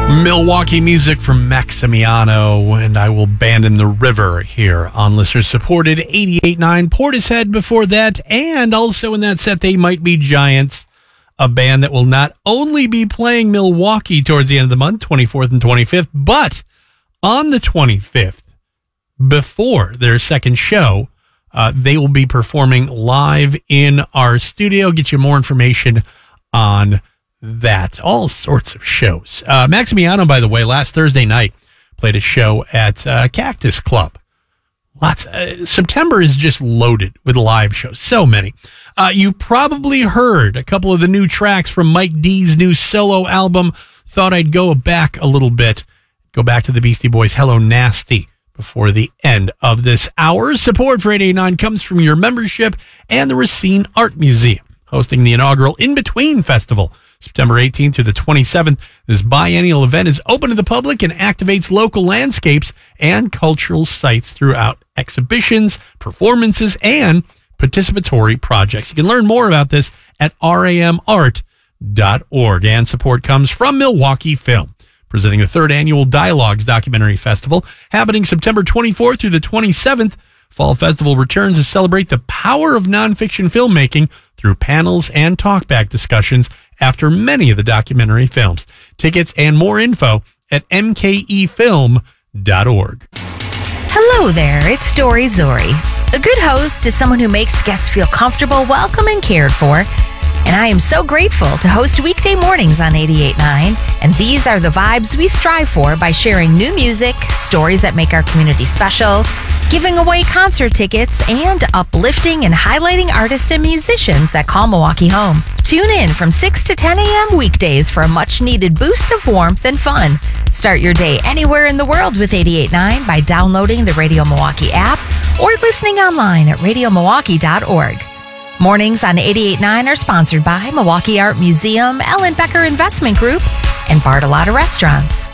Milwaukee music from Maximiano, and I Will Abandon the River here on listener-supported 88.9 Portishead before that, and also in that set, They Might Be Giants, a band that will not only be playing Milwaukee towards the end of the month, 24th and 25th, but on the 25th, before their second show, they will be performing live in our studio. Get you more information on that. All sorts of shows. Maximiano, by the way, last Thursday night played a show at Cactus Club. September is just loaded with live shows. So many. You probably heard a couple of the new tracks from Mike D's new solo album. Thought I'd go back a little bit. Go back to the Beastie Boys' Hello Nasty before the end of this hour. Support for 889 comes from your membership and the Racine Art Museum, hosting the inaugural In Between Festival, September 18th to the 27th. This biennial event is open to the public and activates local landscapes and cultural sites throughout exhibitions, performances, and participatory projects. You can learn more about this at ramart.org. And support comes from Milwaukee Film, presenting the third annual Dialogues Documentary Festival, happening September 24th through the 27th. Fall Festival returns to celebrate the power of nonfiction filmmaking through panels and talkback discussions after many of the documentary films. Tickets and more info at mkefilm.org. Hello there, it's Dory Zori. A good host is someone who makes guests feel comfortable, welcome, and cared for. And I am so grateful to host weekday mornings on 88.9. And these are the vibes we strive for by sharing new music, stories that make our community special, giving away concert tickets, and uplifting and highlighting artists and musicians that call Milwaukee home. Tune in from 6 to 10 a.m. weekdays for a much-needed boost of warmth and fun. Start your day anywhere in the world with 88.9 by downloading the Radio Milwaukee app or listening online at radiomilwaukee.org. Mornings on 88.9 are sponsored by Milwaukee Art Museum, Ellen Becker Investment Group, and Bartolotta Restaurants.